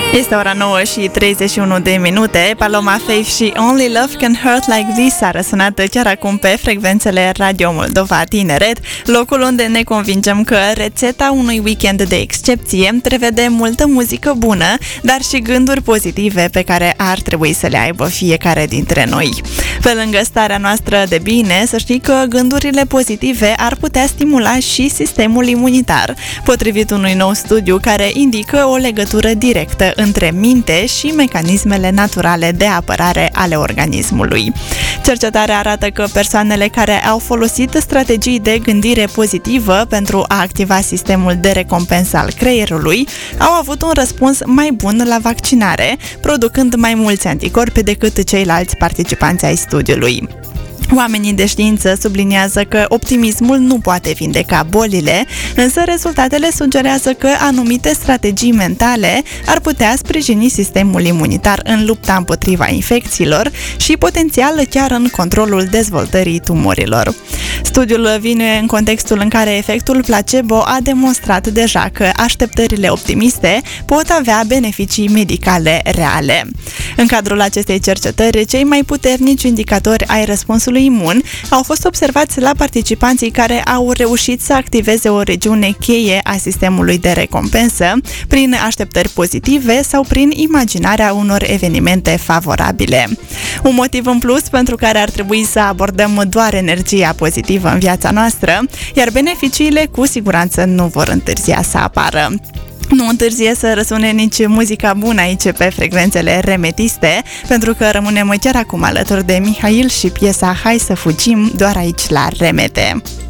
Este ora 9 și 31 de minute. Paloma Faith și Only Love Can Hurt Like This a răsunat chiar acum pe frecvențele Radio Moldova Tineret, locul unde ne convingem că rețeta unui weekend de excepție prevede multă muzică bună, dar și gânduri pozitive pe care ar trebui să le aibă fiecare dintre noi. Pe lângă starea noastră de bine, să știi că gândurile pozitive ar putea stimula și sistemul imunitar, potrivit unui nou studiu care indică o legătură directă între minte și mecanismele naturale de apărare ale organismului. Cercetarea arată că persoanele care au folosit strategii de gândire pozitivă pentru a activa sistemul de recompensă al creierului au avut un răspuns mai bun la vaccinare, producând mai mulți anticorpi decât ceilalți participanți ai studiului. Oamenii de știință subliniază că optimismul nu poate vindeca bolile, însă rezultatele sugerează că anumite strategii mentale ar putea sprijini sistemul imunitar în lupta împotriva infecțiilor și potențial chiar în controlul dezvoltării tumorilor. Studiul vine în contextul în care efectul placebo a demonstrat deja că așteptările optimiste pot avea beneficii medicale reale. În cadrul acestei cercetări, cei mai puternici indicatori ai răspunsului imun au fost observați la participanții care au reușit să activeze o regiune cheie a sistemului de recompensă prin așteptări pozitive sau prin imaginarea unor evenimente favorabile. Un motiv în plus pentru care ar trebui să abordăm doar energia pozitivă în viața noastră, iar beneficiile cu siguranță nu vor întârzia să apară. Nu întârzie să răsune nici muzica bună aici pe frecvențele remetiste, pentru că rămânem chiar acum alături de Mihail și piesa Hai să fugim doar aici la Remete.